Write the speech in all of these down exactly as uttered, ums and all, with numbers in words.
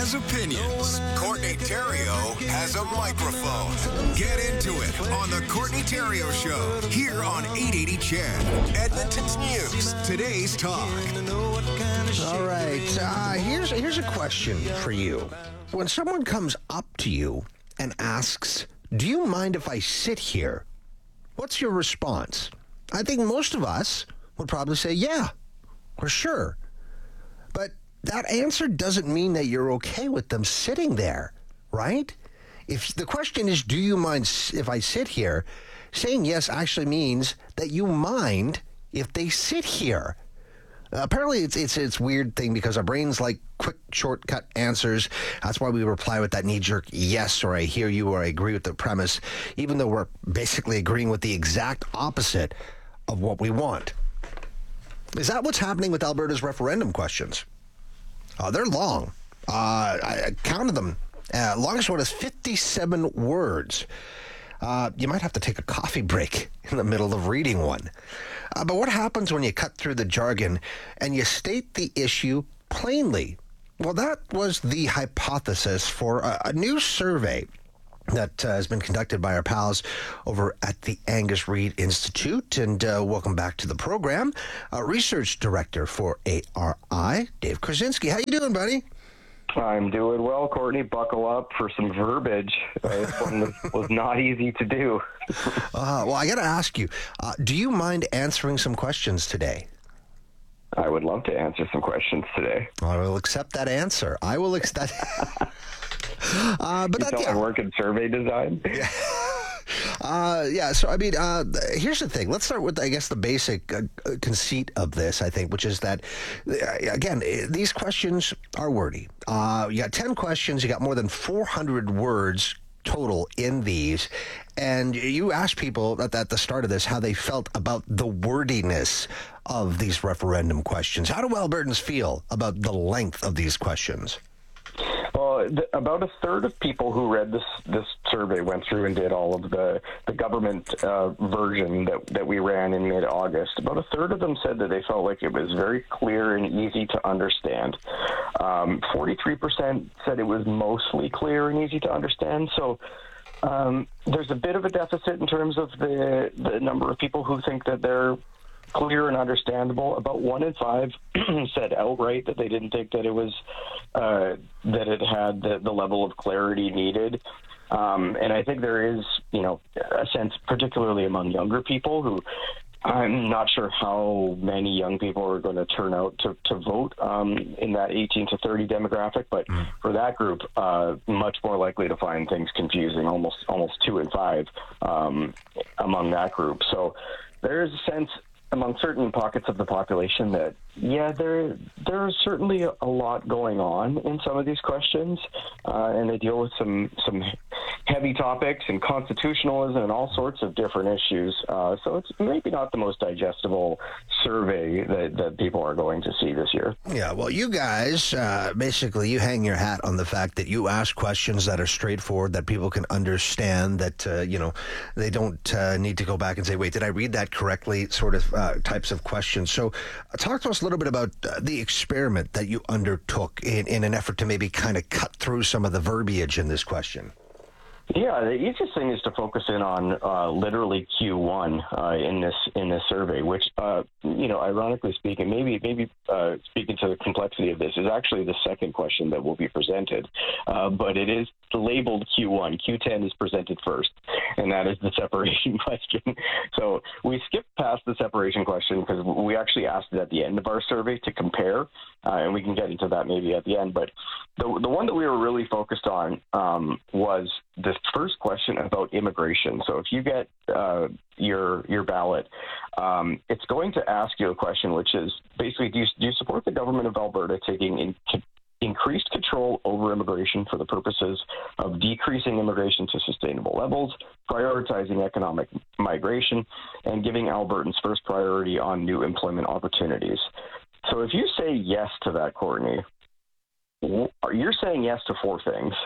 has opinions. Courtney Theriault has a microphone. Get into it on the Courtney Theriault Show here on eight eighty C H E D, Edmonton's news. Today's talk. All right, uh, here's here's a question for you. When someone comes up to you and asks, "Do you mind if I sit here?" What's your response? I think most of us would probably say, "Yeah, for sure." But that answer doesn't mean that you're okay with them sitting there, right? If the question is, "Do you mind if I sit here?" saying yes actually means that you mind if they sit here. Uh, apparently, it's it's it's weird thing because our brains like quick, shortcut answers. That's why we reply with that knee-jerk yes, or I hear you, or I agree with the premise, even though we're basically agreeing with the exact opposite of what we want. Is that what's happening with Alberta's referendum questions? Uh, they're long. Uh, I counted them. Uh, longest one is fifty-seven words. Uh, you might have to take a coffee break in the middle of reading one. Uh, but what happens when you cut through the jargon and you state the issue plainly? Well, that was the hypothesis for a, a new survey that uh, has been conducted by our pals over at the Angus Reid Institute. And uh, welcome back to the program. Uh, Research Director for A R I, Dave Krasinski. How you doing, buddy? I'm doing well, Courtney. Buckle up for some verbiage. Uh, this one was, was not easy to do. uh, well, I got to ask you, uh, do you mind answering some questions today? I would love to answer some questions today. I will accept that answer. I will accept uh, but you that, don't yeah. work in survey design? Yeah. Uh, yeah, so I mean, uh, here's the thing. Let's start with, I guess, the basic uh, conceit of this, I think, which is that, uh, again, these questions are wordy. Uh, you got ten questions, you got more than four hundred words total in these, and you asked people at, at the start of this how they felt about the wordiness of these referendum questions. How do Albertans feel about the length of these questions? Well, th- about a third of people who read this this survey went through and did all of the, the government uh, version that, that we ran in mid-August. About a third of them said that they felt like it was very clear and easy to understand. Um, forty-three percent said it was mostly clear and easy to understand. So um, there's a bit of a deficit in terms of the, the number of people who think that they're clear and understandable. About one in five said outright that they didn't think that it was uh, that it had the, the level of clarity needed. Um, and I think there is, you know, a sense, particularly among younger people, who I'm not sure how many young people are going to turn out to, to vote um, in that eighteen to thirty demographic. But mm. for that group, uh, much more likely to find things confusing, almost almost two in five um, among that group. So there is a sense among certain pockets of the population that, yeah, there there's certainly a, a lot going on in some of these questions, uh, and they deal with some some heavy topics and constitutionalism and all sorts of different issues. Uh, so it's maybe not the most digestible survey that, that people are going to see this year. Yeah, well, you guys, uh, basically, you hang your hat on the fact that you ask questions that are straightforward, that people can understand, that, uh, you know, they don't uh, need to go back and say, wait, did I read that correctly, sort of uh, types of questions. So uh, talk to us a little bit about uh, the experiment that you undertook in, in an effort to maybe kind of cut through some of the verbiage in this question. Yeah, the easiest thing is to focus in on uh, literally Q one uh, in this in this survey, which, uh, you know, ironically speaking, maybe maybe uh, speaking to the complexity of this, is actually the second question that will be presented, uh, but it is labeled Q one. Q ten is presented first, and that is the separation question. So we skipped past the separation question because we actually asked it at the end of our survey to compare, uh, and we can get into that maybe at the end. But the the one that we were really focused on um, was the first question about immigration. So if you get uh, your your ballot, um, it's going to ask you a question, which is basically, do you, do you support the government of Alberta taking in, increased control over immigration for the purposes of decreasing immigration to sustainable levels, prioritizing economic migration, and giving Albertans first priority on new employment opportunities? So if you say yes to that, Courtney, you're saying yes to four things.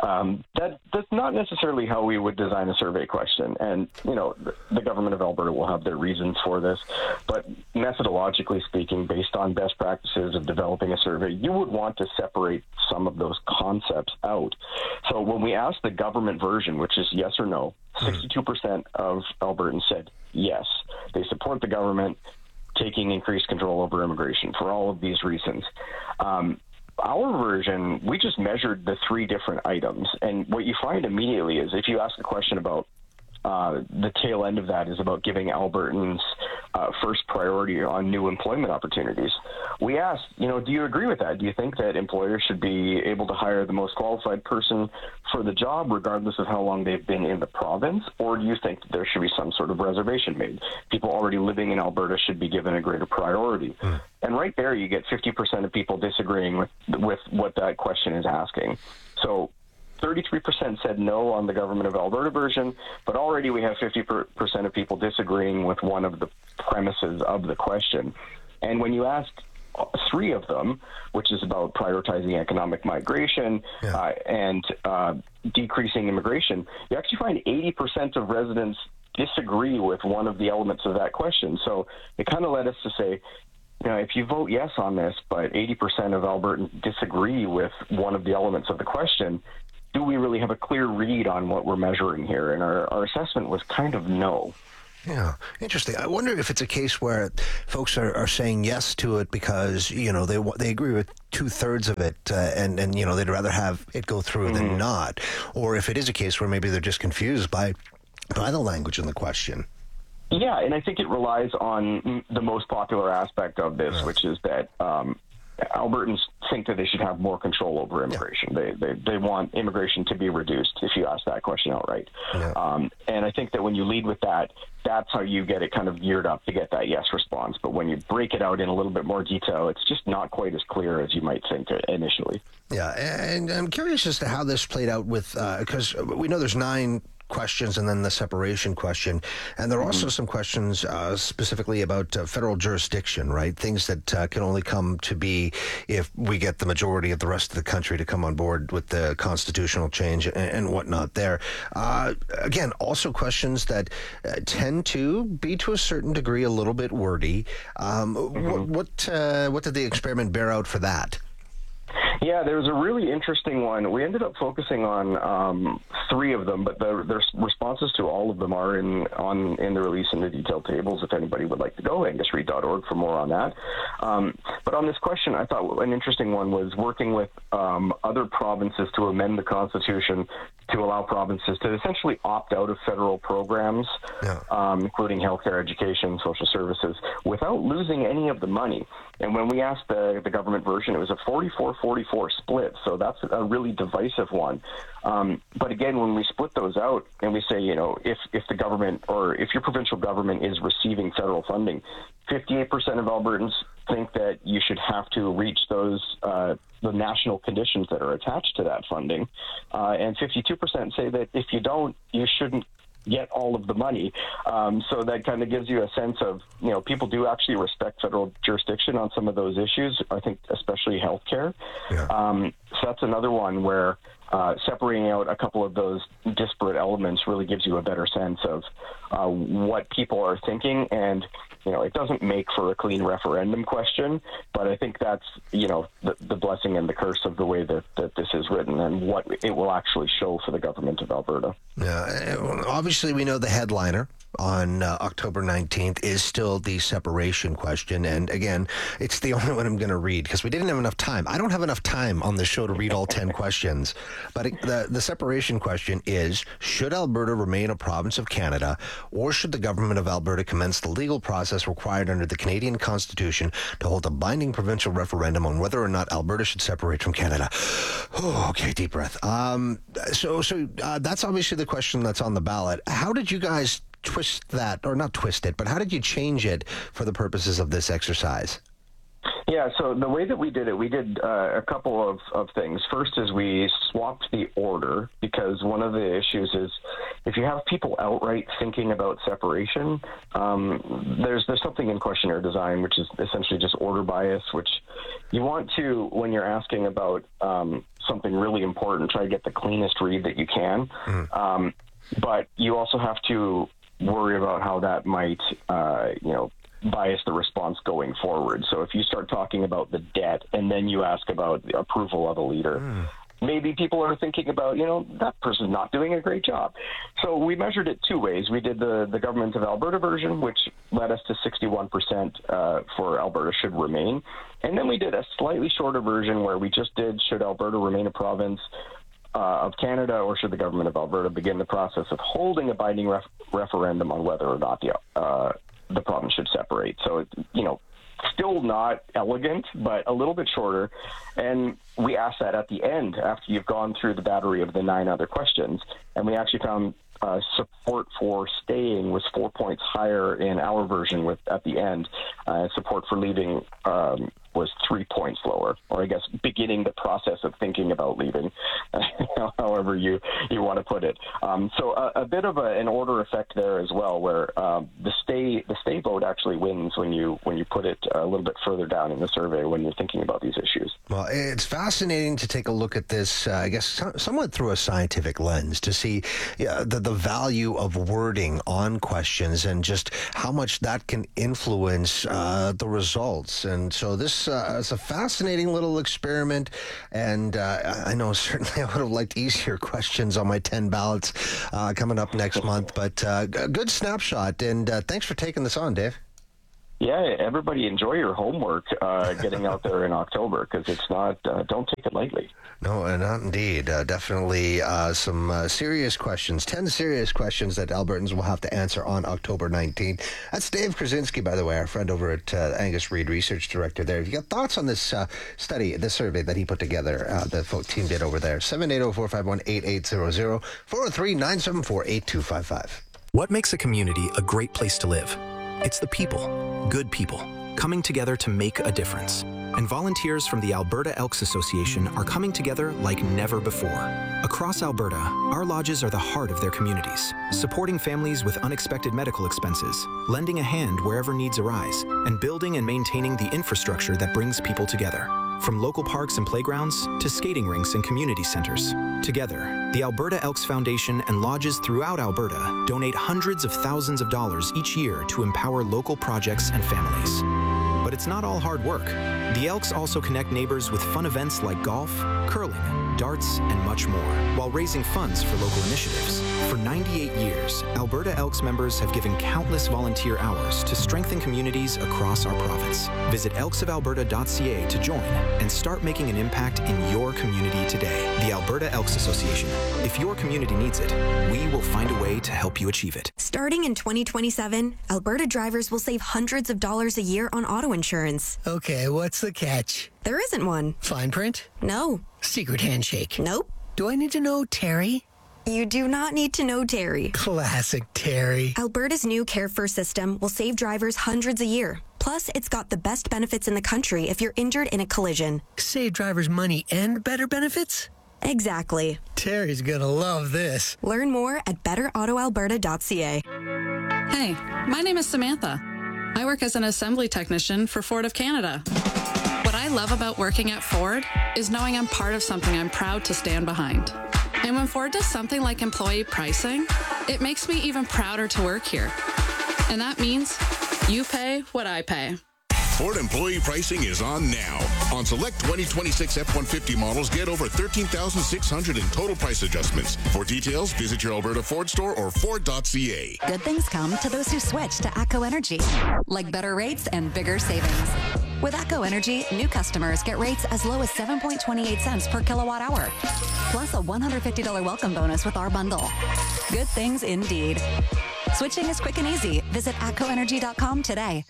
Um, that that's not necessarily how we would design a survey question. And, you know, the, the government of Alberta will have their reasons for this. But methodologically speaking, based on best practices of developing a survey, you would want to separate some of those concepts out. So when we asked the government version, which is yes or no, sixty-two percent of Albertans said yes. They support the government taking increased control over immigration for all of these reasons. Um, Our version, we just measured the three different items. And what you find immediately is if you ask a question about uh, the tail end of that is about giving Albertans uh, first priority on new employment opportunities. We asked, you know, do you agree with that? Do you think that employers should be able to hire the most qualified person for the job regardless of how long they've been in the province? Or do you think that there should be some sort of reservation made? People already living in Alberta should be given a greater priority. Mm. And right there, you get fifty percent of people disagreeing with with what that question is asking. So thirty-three percent said no on the Government of Alberta version, but already we have fifty percent of people disagreeing with one of the premises of the question. And when you ask three of them, which is about prioritizing economic migration yeah. uh, and uh, decreasing immigration, you actually find eighty percent of residents disagree with one of the elements of that question. So it kind of led us to say, you know, if you vote yes on this, but eighty percent of Albertans disagree with one of the elements of the question, do we really have a clear read on what we're measuring here? And our, our assessment was kind of no. Yeah, interesting. I wonder if it's a case where folks are, are saying yes to it because, you know, they they agree with two-thirds of it uh, and, and, you know, they'd rather have it go through mm-hmm. than not. Or if it is a case where maybe they're just confused by, by the language in the question. Yeah, and I think it relies on the most popular aspect of this, yeah. which is that um, Albertans think that they should have more control over immigration. Yeah. They, they they want immigration to be reduced, if you ask that question outright. Yeah. Um, and I think that when you lead with that, that's how you get it kind of geared up to get that yes response. But when you break it out in a little bit more detail, it's just not quite as clear as you might think initially. Yeah, and I'm curious as to how this played out with, because uh, we know there's nine questions and then the separation question. And there are also mm-hmm. some questions uh, specifically about uh, federal jurisdiction, right? Things that uh, can only come to be if we get the majority of the rest of the country to come on board with the constitutional change and, and whatnot there. Uh, again, also questions that uh, tend to be to a certain degree a little bit wordy. Um, mm-hmm. What what, uh, what did the experiment bear out for that? Yeah, there was a really interesting one. We ended up focusing on um, three of them, but the, the responses to all of them are in on in the release in the detailed tables. If anybody would like to go, angus reid dot org for more on that. Um, but on this question, I thought an interesting one was working with um, other provinces to amend the Constitution to allow provinces to essentially opt out of federal programs, yeah. um, including healthcare, education, social services, without losing any of the money. And when we asked the, the government version, it was a forty-four forty-four split, so that's a really divisive one. Um, but again, when we split those out and we say, you know, if, if the government or if your provincial government is receiving federal funding, fifty-eight percent of Albertans think that you should have to reach those uh, the national conditions that are attached to that funding, uh, and fifty-two percent say that if you don't, you shouldn't get all of the money. Um, so that kind of gives you a sense of, you know, people do actually respect federal jurisdiction on some of those issues, I think especially healthcare. Yeah. Um, so that's another one where uh, separating out a couple of those disparate elements really gives you a better sense of uh, what people are thinking. And, you know, it doesn't make for a clean referendum question, but I think that's, you know, the, the blessing and the curse of the way that, that this is written and what it will actually show for the government of Alberta. Yeah, obviously we know the headliner on uh, October nineteenth is still the separation question. And again, it's the only one I'm going to read because we didn't have enough time. I don't have enough time on the show to read all ten questions. But it, the, the separation question is, should Alberta remain a province of Canada, or should the government of Alberta commence the legal process required under the Canadian Constitution to hold a binding provincial referendum on whether or not Alberta should separate from Canada? Oh, okay, deep breath. Um, so so uh, that's obviously the question that's on the ballot. How did you guys twist that, or not twist it, but how did you change it for the purposes of this exercise? Yeah, so the way that we did it, we did uh, a couple of, of things. First is we swapped the order, because one of the issues is if you have people outright thinking about separation, um, there's there's something in questionnaire design, which is essentially just order bias, which you want to, when you're asking about um, something really important, try to get the cleanest read that you can. Mm. Um, but you also have to worry about how that might, uh, you know, bias the response going forward. So if you start talking about the debt and then you ask about the approval of a leader, mm. maybe people are thinking about, you know, that person's not doing a great job. So we measured it two ways. We did the, the Government of Alberta version, which led us to sixty-one percent uh, for Alberta should remain. And then we did a slightly shorter version where we just did should Alberta remain a province Uh, of Canada, or should the Government of Alberta begin the process of holding a binding ref- referendum on whether or not the uh, the province should separate. So, it, you know, still not elegant, but a little bit shorter. And we asked that at the end after you've gone through the battery of the nine other questions. And we actually found uh, support for staying was four points higher in our version with at the end. Uh, support for leaving um, was three points lower, or I guess beginning the process of thinking about leaving, however you, you want to put it. Um, so a, a bit of a, an order effect there as well, where um, the stay the stay vote actually wins when you when you put it a little bit further down in the survey when you're thinking about these issues. Well, it's fascinating to take a look at this, uh, I guess, somewhat through a scientific lens to see uh, the, the value of wording on questions and just how much that can influence uh, the results. And so this uh, is a fascinating little experiment. And uh, I know certainly I would have liked easier questions on my ten ballots uh, coming up next month. But uh, a good snapshot. And uh, thanks for taking this on, Dave. Yeah, everybody enjoy your homework uh, getting out there in October, because it's not, uh, don't take it lightly. No, uh, not indeed. Uh, definitely uh, some uh, serious questions, ten serious questions that Albertans will have to answer on October nineteenth. That's Dave Krasinski, by the way, our friend over at uh, Angus Reid, Research Director there. If you got thoughts on this uh, study, this survey that he put together, uh, the folk team did over there, seven eight zero, four five one, eight eight zero zero, four oh three, nine seven four, eight two five five. What makes a community a great place to live? It's the people, good people, coming together to make a difference. And volunteers from the Alberta Elks Association are coming together like never before. Across Alberta, our lodges are the heart of their communities, supporting families with unexpected medical expenses, lending a hand wherever needs arise, and building and maintaining the infrastructure that brings people together. From local parks and playgrounds to skating rinks and community centers. Together, the Alberta Elks Foundation and lodges throughout Alberta donate hundreds of thousands of dollars each year to empower local projects and families. But it's not all hard work. The Elks also connect neighbors with fun events like golf, curling, darts, and much more, while raising funds for local initiatives. For ninety-eight years, Alberta Elks members have given countless volunteer hours to strengthen communities across our province. Visit elks of alberta dot c a to join and start making an impact in your community today. The Alberta Elks Association. If your community needs it, we will find a way to help you achieve it. Starting in twenty twenty-seven, Alberta drivers will save hundreds of dollars a year on auto insurance. Okay, what's the catch? There isn't one. Fine print? No. Secret handshake? Nope. Do I need to know Terry? You do not need to know Terry. Classic Terry. Alberta's new Care First system will save drivers hundreds a year. Plus, it's got the best benefits in the country if you're injured in a collision. Save drivers money and better benefits? Exactly. Terry's gonna love this. Learn more at better auto alberta dot c a. Hey, my name is Samantha. I work as an assembly technician for Ford of Canada. What I love about working at Ford is knowing I'm part of something I'm proud to stand behind. And when Ford does something like employee pricing, it makes me even prouder to work here. And that means you pay what I pay. Ford employee pricing is on now. On select twenty twenty-six F one fifty models, get over thirteen thousand six hundred dollars in total price adjustments. For details, visit your Alberta Ford store or Ford dot c a. Good things come to those who switch to ATCO Energy, like better rates and bigger savings. With ATCO Energy, new customers get rates as low as seven point two eight cents per kilowatt hour, plus a one hundred fifty dollars welcome bonus with our bundle. Good things indeed. Switching is quick and easy. Visit atco energy dot com today.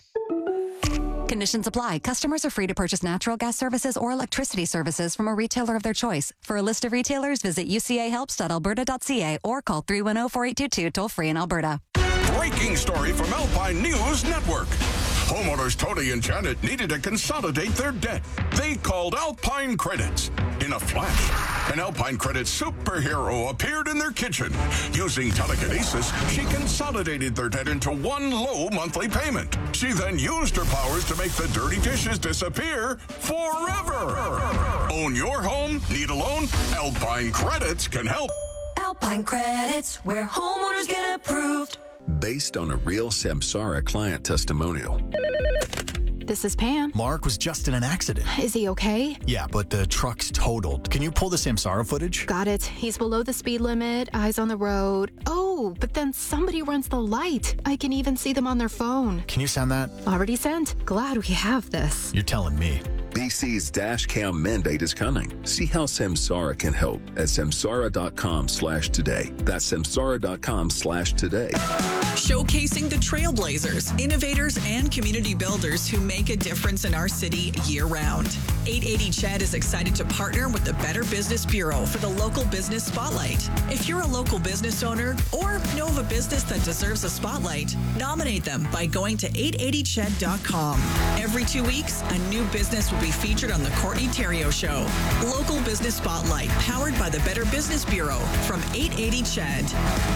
Conditions apply. Customers are free to purchase natural gas services or electricity services from a retailer of their choice. For a list of retailers, visit u c a helps dot alberta dot c a or call three one zero, four eight two two toll free in Alberta. Breaking story from Alpine News Network. Homeowners Tony and Janet needed to consolidate their debt. They called Alpine Credits. In a flash, an Alpine Credits superhero appeared in their kitchen. Using telekinesis, she consolidated their debt into one low monthly payment. She then used her powers to make the dirty dishes disappear forever. Own your home? Need a loan? Alpine Credits can help. Alpine Credits, where homeowners get approved. Based on a real Samsara client testimonial. This is Pam. Mark was just in an accident. Is he okay? Yeah, but the truck's totaled. Can you pull the Samsara footage? Got it. He's below the speed limit, eyes on the road. Oh, but then somebody runs the light. I can even see them on their phone. Can you send that? Already sent. Glad we have this. You're telling me. B C's dash cam mandate is coming. See how Samsara can help at samsara.com slash today. That's samsara.com slash today. Showcasing the trailblazers, innovators, and community builders who make a difference in our city year-round. eight eighty C H E D is excited to partner with the Better Business Bureau for the Local Business Spotlight. If you're a local business owner or know of a business that deserves a spotlight, nominate them by going to eight eighty C H E D dot com. Every two weeks, a new business will be featured on the Courtney Theriault Show. Local Business Spotlight, powered by the Better Business Bureau from eight eighty C H E D.